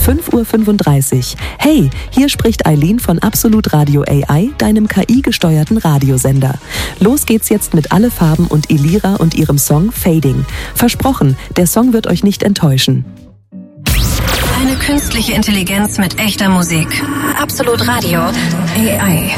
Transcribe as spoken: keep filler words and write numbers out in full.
fünf Uhr fünfunddreißig. Hey, hier spricht Eileen von Absolut Radio A I, deinem K I-gesteuerten Radiosender. Los geht's jetzt mit Alle Farben und Elira und ihrem Song Fading. Versprochen, der Song wird euch nicht enttäuschen. Eine künstliche Intelligenz mit echter Musik. Absolut Radio A I.